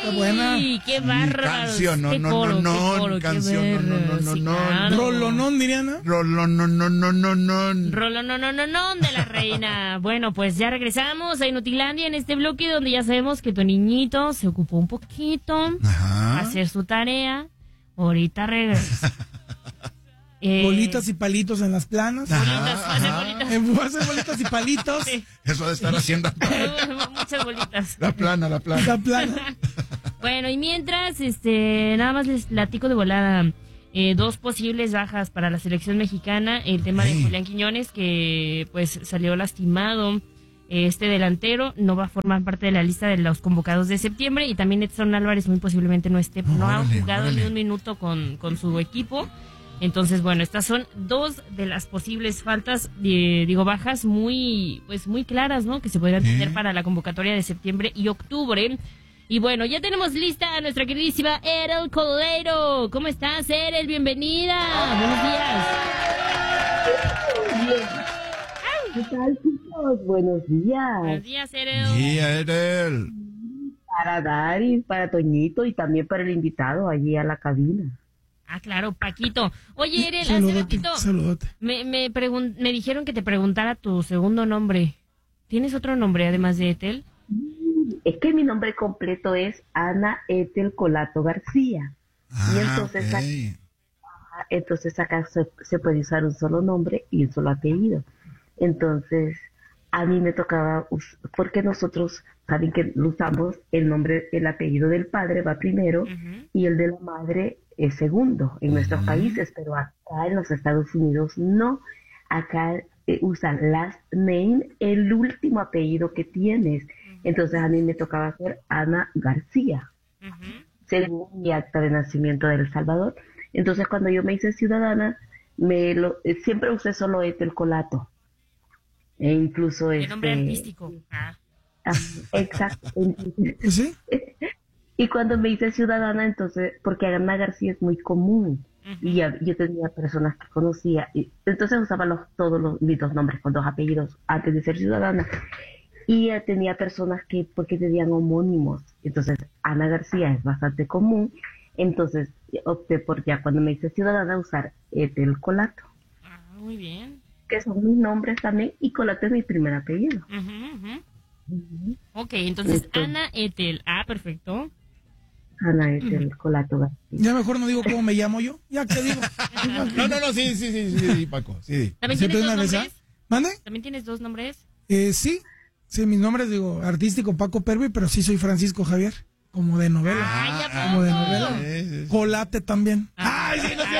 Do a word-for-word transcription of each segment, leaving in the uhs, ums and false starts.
está buena. ¡Qué bárbaro! Canción, no, qué no, coro, no, qué no, coro, canción, qué no, no, no, no, sí, no. claro. Rolonón, dirían, ¿no? Rolón, no, no, no, no, no. Rolo, no, no, no, no, de la reina. Bueno, pues ya regresamos a Inutilandia en este bloque donde ya sabemos que tu niñito se ocupó un poquito Ajá. a hacer su tarea. Ahorita regresa. Eh, Bolitas y palitos en las planas. bolitas, hace bolitas. En hacer bolitas y palitos. Sí. Eso de estar haciendo Muchas bolitas. la plana, la plana. La plana. Bueno, y mientras, este, nada más les platico de volada. Eh, dos posibles bajas para la selección mexicana. El tema de Hey. Julián Quiñones, que pues salió lastimado. Este delantero no va a formar parte de la lista de los convocados de septiembre. Y también Edson Álvarez muy posiblemente no esté. No ha Órale, jugado órale. ni un minuto con, con su equipo. Entonces, bueno, estas son dos de las posibles faltas, eh, digo, bajas muy, pues muy claras, ¿no? Que se podrían tener ¿Eh? para para la convocatoria de septiembre y octubre. Y bueno, ya tenemos lista a nuestra queridísima Erel Coleiro. ¿Cómo estás, Erel? Bienvenida. Buenos días. ¿Qué tal, chicos? Buenos días. Buenos días, Erel. Sí, Edel. Para Daris, para Toñito y también para el invitado allí a la cabina. Ah, claro, Paquito. Oye, Erel, hace Saludote, ratito saludote. me, me, pregun- me dijeron que te preguntara tu segundo nombre. ¿Tienes otro nombre además de Etel? Es que mi nombre completo es Ana Etel Colato García. Ah, y entonces, ok. acá, entonces acá se, se puede usar un solo nombre y un solo apellido. Entonces, a mí me tocaba, us- porque nosotros saben que usamos el nombre, el apellido del padre va primero Ujú. y el de la madre es segundo en nuestros Ujú. países, pero acá en los Estados Unidos no. Acá eh, usan last name, el último apellido que tienes. Entonces a mí me tocaba hacer Ana García, Ujú. según mi acta de nacimiento de El Salvador. Entonces cuando yo me hice ciudadana, me lo, eh, siempre usé solo Etel Colato. E incluso El nombre este, artístico. Ah. ah, exacto. Entonces, Pues sí. y cuando me hice ciudadana, entonces, porque Ana García es muy común, Ujú. y ya- yo tenía personas que conocía, y entonces usaba los, todos los, mis dos nombres con dos apellidos antes de ser ciudadana, y eh, tenía personas que, porque tenían homónimos, entonces Ana García es bastante común, entonces opté por ya cuando me hice ciudadana usar Etel Colato, Ah, muy bien. que son mis nombres también, y Colato es mi primer apellido. Ujú, ujú. Ok, entonces Listo. Ana Etel. Ah, perfecto. Ana Etel Colato García. Ya mejor no digo cómo me llamo yo. Ya que digo. No, no, no, sí, sí, sí, sí, sí, Paco, sí. ¿También Siempre tienes dos una vez, nombres? ¿ah? ¿Mande? ¿También tienes dos nombres? Eh, sí. Sí, mis nombres, digo, artístico Paco Pervi, pero sí soy Francisco Javier. Como de novela. Ay, ¿a Como de poco? novela. Sí, sí, sí. Colate también. Ay, sí, no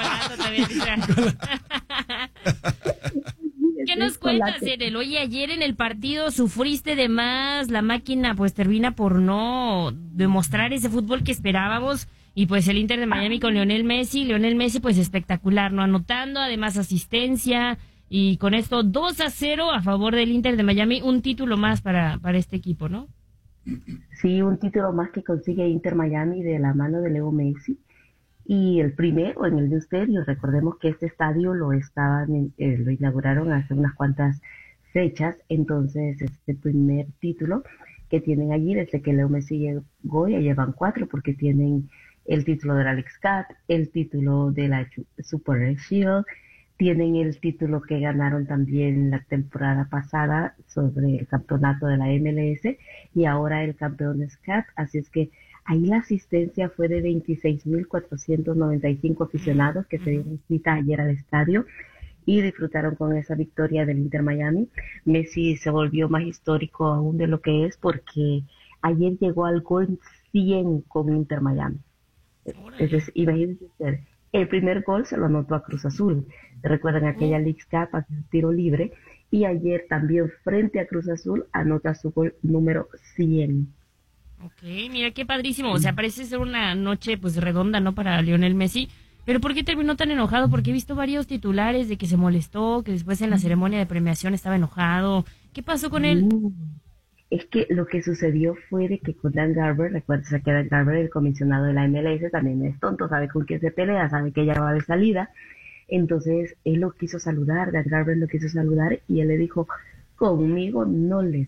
¿Qué nos cuentas, Erel? Oye, ayer en el partido sufriste de más, la máquina pues termina por no demostrar ese fútbol que esperábamos y pues el Inter de Miami con Lionel Messi, Lionel Messi pues espectacular, ¿no? Anotando, además asistencia y con esto dos a cero a favor del Inter de Miami, un título más para, para este equipo, ¿no? Sí, un título más que consigue Inter Miami de la mano de Leo Messi. Y el primero en el de Estadio, recordemos que este estadio lo estaban, eh, lo inauguraron hace unas cuantas fechas, entonces este primer título que tienen allí desde que Leo Messi llegó, ya llevan cuatro porque tienen el título de la Leagues Cup, el título de la Super Shield, tienen el título que ganaron también la temporada pasada sobre el campeonato de la M L S y ahora el Campeones Cup, así es que ahí la asistencia fue de veintiséis mil cuatrocientos noventa y cinco aficionados que se dieron cita ayer al estadio y disfrutaron con esa victoria del Inter Miami. Messi se volvió más histórico aún de lo que es porque ayer llegó al gol cien con Inter Miami. Entonces, imagínense ustedes, el primer gol se lo anotó a Cruz Azul. Recuerdan aquella Leagues Cup, aquel tiro libre, y ayer también frente a Cruz Azul anota su gol número cien. Ok, mira qué padrísimo, o sea, parece ser una noche pues redonda, ¿no? Para Lionel Messi, pero ¿por qué terminó tan enojado? Porque he visto varios titulares de que se molestó, que después en la ceremonia de premiación estaba enojado. ¿Qué pasó con él? Mm. Es que lo que sucedió fue de que con Dan Garber, recuerda que Dan Garber, el comisionado de la M L S, también es tonto, sabe con quién se pelea, sabe que ella va de salida, entonces él lo quiso saludar, Dan Garber lo quiso saludar y él le dijo, conmigo no le dijo.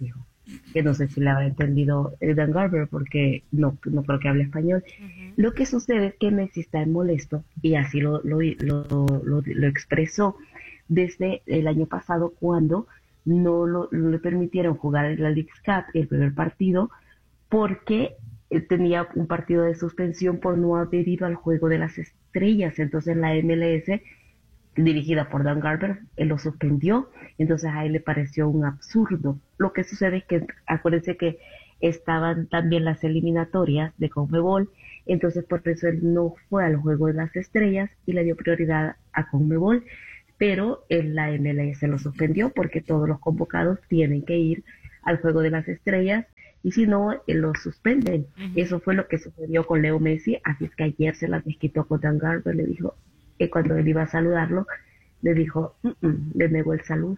que no sé si le habrá entendido el Dan Garber porque no, no creo que hable español. Uh-huh. Lo que sucede es que Messi está molesto y así lo, lo, lo, lo, lo expresó desde el año pasado cuando no lo, no le permitieron jugar en la Leagues Cup el primer partido porque tenía un partido de suspensión por no haber ido al Juego de las Estrellas. Entonces la M L S, dirigida por Dan Garber, él lo suspendió. Entonces a él le pareció un absurdo. Lo que sucede es que, acuérdense que estaban también las eliminatorias de CONMEBOL, entonces por eso él no fue al Juego de las Estrellas y le dio prioridad a CONMEBOL, pero en la M L S lo suspendió porque todos los convocados tienen que ir al Juego de las Estrellas y si no, eh, lo suspenden. Uh-huh. Eso fue lo que sucedió con Leo Messi, así es que ayer se la desquitó con Dan Garber, le dijo que cuando él iba a saludarlo, le dijo, mm-mm, le negó el saludo.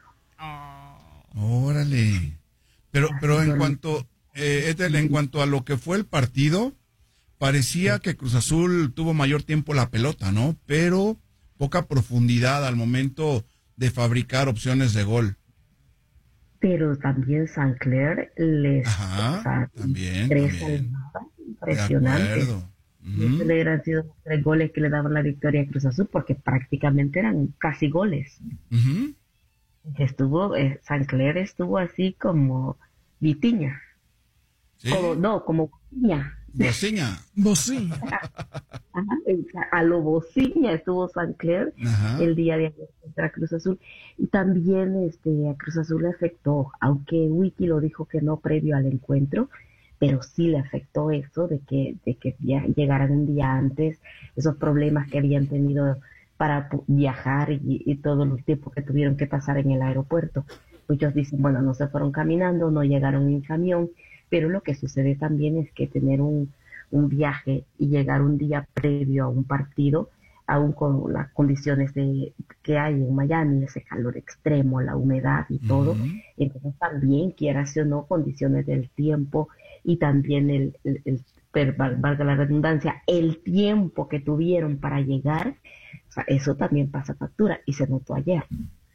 Oh. Órale. Pero, pero en cuanto, eh, Ethel, en cuanto a lo que fue el partido, parecía que Cruz Azul tuvo mayor tiempo la pelota, ¿no? Pero poca profundidad al momento de fabricar opciones de gol. Pero también San Clair les Ajá, o sea, también, tres también. impresionantes. Uh-huh. Le hubieran sido los tres goles que le daban la victoria a Cruz Azul porque prácticamente eran casi goles. Uh-huh. Estuvo, eh, San Clair estuvo así como Vitiña. ¿Sí? Como, no, como Bociña. Bociña. Bociña. A lo Bociña estuvo San Clair Ajá. el día de ayer contra Cruz Azul. Y también este, a Cruz Azul le afectó, aunque Wiki lo dijo que no previo al encuentro, pero sí le afectó eso de que, de que ya llegaran un día antes, esos problemas que habían tenido para viajar y, y todo el tiempo que tuvieron que pasar en el aeropuerto. Muchos dicen, bueno, no se fueron caminando, no llegaron en camión, pero lo que sucede también es que tener un, un viaje y llegar un día previo a un partido, aún con las condiciones de que hay en Miami, ese calor extremo, la humedad y todo, uh-huh. Entonces también, quieras o no, condiciones del tiempo y también el, el, el, el valga la redundancia, el tiempo que tuvieron para llegar, o sea, eso también pasa factura y se notó ayer.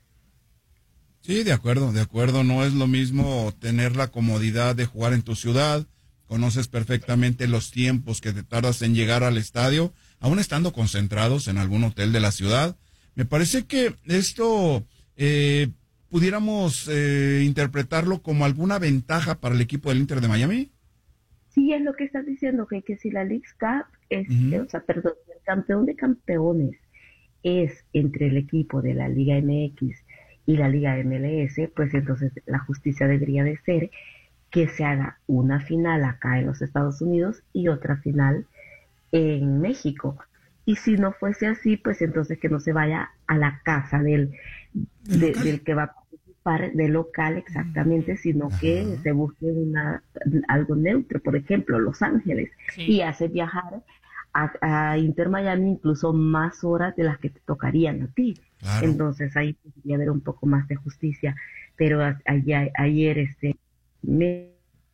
Sí, de acuerdo, de acuerdo, no es lo mismo tener la comodidad de jugar en tu ciudad, conoces perfectamente los tiempos que te tardas en llegar al estadio, aún estando concentrados en algún hotel de la ciudad. Me parece que esto eh, pudiéramos eh, interpretarlo como alguna ventaja para el equipo del Inter de Miami. Sí, es lo que estás diciendo, que, que si la Leagues Cup, es, uh-huh. o sea, perdón, el campeón de campeones es entre el equipo de la Liga M X y la Liga M L S, pues entonces la justicia debería de ser que se haga una final acá en los Estados Unidos y otra final en México. Y si no fuese así, pues entonces que no se vaya a la casa del, de, del que va a participar, del local exactamente, sino Ajá. que se busque una, algo neutro, por ejemplo, Los Ángeles, sí. y hace viajar a, a Inter Miami incluso más horas de las que te tocarían a ti. Claro. Entonces ahí podría haber un poco más de justicia. Pero a, ayer, ayer este me...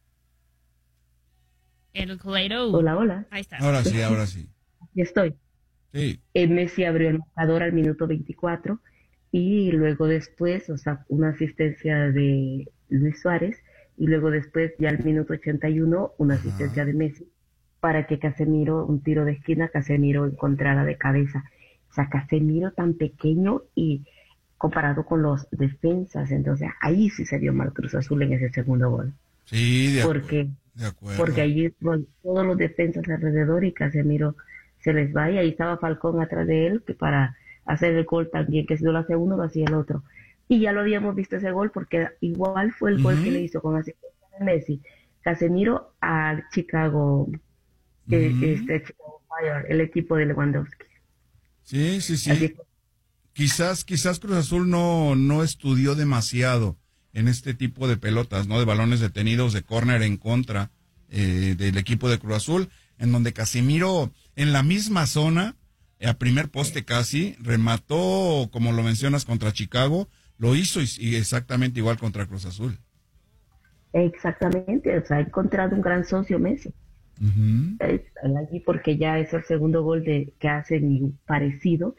El Colado. Hola, hola. Ahí está. Ahora sí, ahora sí. Aquí estoy. Sí. Eh, Messi abrió el marcador al minuto veinticuatro y luego después, o sea, una asistencia de Luis Suárez y luego después ya al minuto ochenta y uno una asistencia Ajá. de Messi para que Casemiro, un tiro de esquina, Casemiro encontrara de cabeza. O sea, Casemiro tan pequeño y comparado con los defensas, entonces ahí sí se vio mal Cruz Azul en ese segundo gol. Sí, de porque, acuerdo. De acuerdo. Porque allí bueno, todos los defensas alrededor y Casemiro se les va y ahí estaba Falcón atrás de él que para hacer el gol también, que si no lo hace uno lo hacía el otro. Y ya lo habíamos visto ese gol porque igual fue el uh-huh. gol que le hizo con asistencia de Messi, Casemiro al Chicago, uh-huh. eh, este Chicago Fire, el equipo de Lewandowski. Sí, sí, sí. Así, quizás, quizás Cruz Azul no, no estudió demasiado en este tipo de pelotas, ¿no? De balones detenidos, de córner en contra eh, del equipo de Cruz Azul, en donde Casemiro, en la misma zona, a primer poste casi, remató, como lo mencionas, contra Chicago, lo hizo y, y exactamente igual contra Cruz Azul. Exactamente, o sea, ha encontrado un gran socio Messi. Uh-huh. Allí porque ya es el segundo gol de que hacen parecido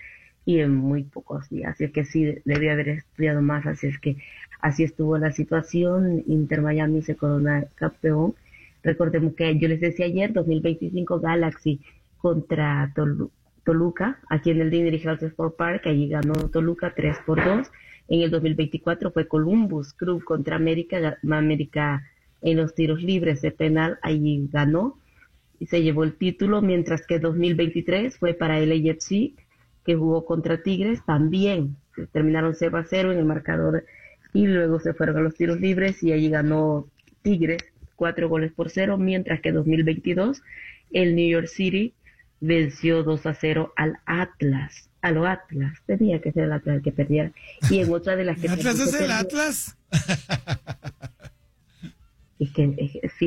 y en muy pocos días. Así es que sí, debía haber estudiado más. Así es que así estuvo la situación. Inter Miami se corona campeón. Recordemos que yo les decía ayer, dos mil veinticinco Galaxy contra Tol- Toluca, aquí en el Diners Health Sport Park, allí ganó Toluca tres por dos. En el dos mil veinticuatro fue Columbus Crew contra América, América en los tiros libres de penal, allí ganó y se llevó el título, mientras que dos mil veintitrés fue para el A F C, que jugó contra Tigres, también terminaron cero a cero en el marcador y luego se fueron a los tiros libres y allí ganó Tigres cuatro goles por cero, mientras que dos mil veintidós el New York City venció dos a cero al Atlas, a lo Atlas, tenía que ser el Atlas el que perdiera, y en otra de las que ¿Atlas es el perdió, Atlas? es que, es, sí,